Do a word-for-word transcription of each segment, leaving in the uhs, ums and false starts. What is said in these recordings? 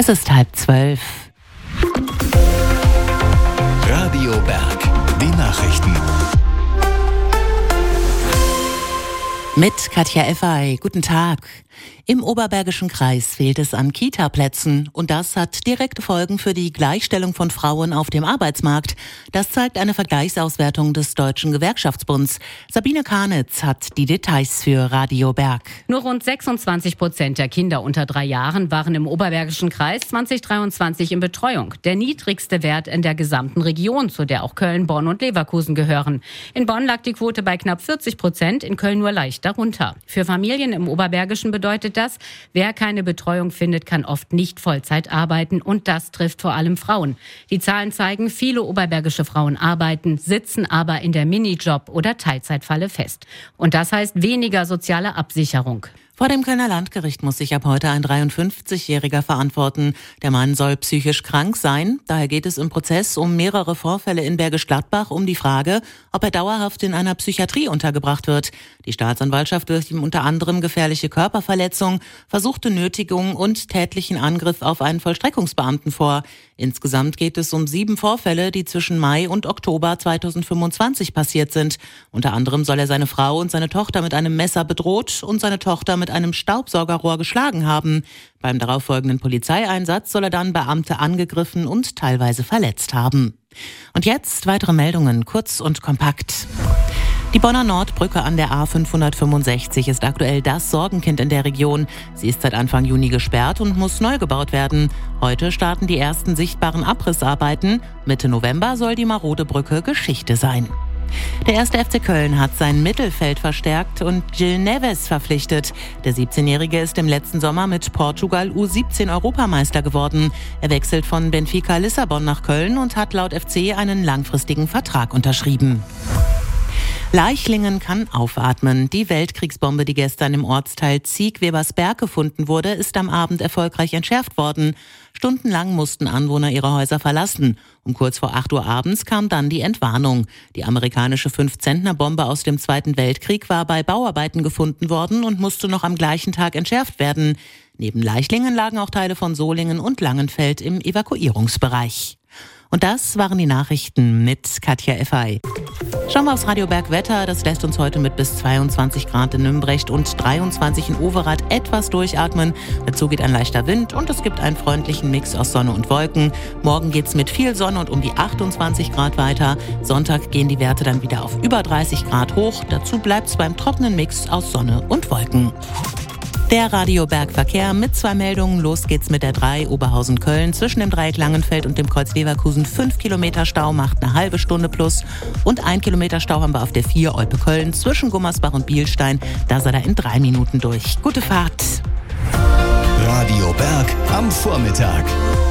Es ist halb zwölf. Radio Berg, die Nachrichten. Mit Katja Effay. Guten Tag. Im Oberbergischen Kreis fehlt es an Kita-Plätzen und das hat direkte Folgen für die Gleichstellung von Frauen auf dem Arbeitsmarkt. Das zeigt eine Vergleichsauswertung des Deutschen Gewerkschaftsbunds. Sabine Karnitz hat die Details für Radio Berg. Nur rund sechsundzwanzig Prozent der Kinder unter drei Jahren waren im Oberbergischen Kreis zwanzig dreiundzwanzig in Betreuung. Der niedrigste Wert in der gesamten Region, zu der auch Köln, Bonn und Leverkusen gehören. In Bonn lag die Quote bei knapp vierzig Prozent, in Köln nur leicht darunter. Für Familien im Oberbergischen bedeutet das, wer keine Betreuung findet, kann oft nicht Vollzeit arbeiten und das trifft vor allem Frauen. Die Zahlen zeigen, viele oberbergische Frauen arbeiten, sitzen aber in der Minijob- oder Teilzeitfalle fest. Und das heißt weniger soziale Absicherung. Vor dem Kölner Landgericht muss sich ab heute ein dreiundfünfzigjähriger verantworten. Der Mann soll psychisch krank sein. Daher geht es im Prozess um mehrere Vorfälle in Bergisch Gladbach um die Frage, ob er dauerhaft in einer Psychiatrie untergebracht wird. Die Staatsanwaltschaft wirft ihm unter anderem gefährliche Körperverletzung, versuchte Nötigung und tätlichen Angriff auf einen Vollstreckungsbeamten vor. Insgesamt geht es um sieben Vorfälle, die zwischen Mai und Oktober zweitausendfünfundzwanzig passiert sind. Unter anderem soll er seine Frau und seine Tochter mit einem Messer bedroht und seine Tochter mit einem Staubsaugerrohr geschlagen haben. Beim darauffolgenden Polizeieinsatz soll er dann Beamte angegriffen und teilweise verletzt haben. Und jetzt weitere Meldungen, kurz und kompakt. Die Bonner Nordbrücke an der A fünfhundertfünfundsechzig ist aktuell das Sorgenkind in der Region. Sie ist seit Anfang Juni gesperrt und muss neu gebaut werden. Heute starten die ersten sichtbaren Abrissarbeiten. Mitte November soll die marode Brücke Geschichte sein. Der erste F C Köln hat sein Mittelfeld verstärkt und Gil Neves verpflichtet. Der siebzehnjährige ist im letzten Sommer mit Portugal U siebzehn Europameister geworden. Er wechselt von Benfica Lissabon nach Köln und hat laut F C einen langfristigen Vertrag unterschrieben. Leichlingen kann aufatmen. Die Weltkriegsbombe, die gestern im Ortsteil Zieg-Webersberg gefunden wurde, ist am Abend erfolgreich entschärft worden. Stundenlang mussten Anwohner ihre Häuser verlassen. Um kurz vor acht Uhr abends kam dann die Entwarnung. Die amerikanische fünf-Zentner-Bombe aus dem Zweiten Weltkrieg war bei Bauarbeiten gefunden worden und musste noch am gleichen Tag entschärft werden. Neben Leichlingen lagen auch Teile von Solingen und Langenfeld im Evakuierungsbereich. Und das waren die Nachrichten mit Katja Effay. Schauen wir aufs Radio Berg Wetter. Das lässt uns heute mit bis zweiundzwanzig Grad in Nümbrecht und dreiundzwanzig in Overath etwas durchatmen. Dazu geht ein leichter Wind und es gibt einen freundlichen Mix aus Sonne und Wolken. Morgen geht's mit viel Sonne und um die achtundzwanzig Grad weiter. Sonntag gehen die Werte dann wieder auf über dreißig Grad hoch. Dazu bleibt's beim trockenen Mix aus Sonne und Wolken. Der Radio Berg Verkehr mit zwei Meldungen. Los geht's mit der drei Oberhausen-Köln. Zwischen dem Dreieck Langenfeld und dem Kreuz Leverkusen fünf Kilometer Stau, macht eine halbe Stunde plus. Und ein Kilometer Stau haben wir auf der vier Olpe-Köln zwischen Gummersbach und Bielstein. Da seid ihr in drei Minuten durch. Gute Fahrt. Radio Berg am Vormittag.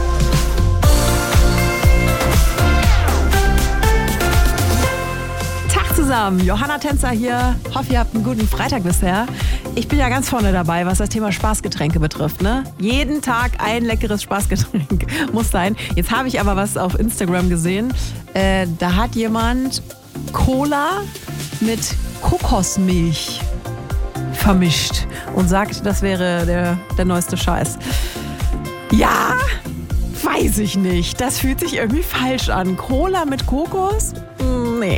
Zusammen, Johanna Tänzer hier. Hoffe, ihr habt einen guten Freitag bisher. Ich bin ja ganz vorne dabei, was das Thema Spaßgetränke betrifft. Ne? Jeden Tag ein leckeres Spaßgetränk muss sein. Jetzt habe ich aber was auf Instagram gesehen. Äh, da hat jemand Cola mit Kokosmilch vermischt und sagt, das wäre der, der neueste Scheiß. Ja, weiß ich nicht. Das fühlt sich irgendwie falsch an. Cola mit Kokos? Nee.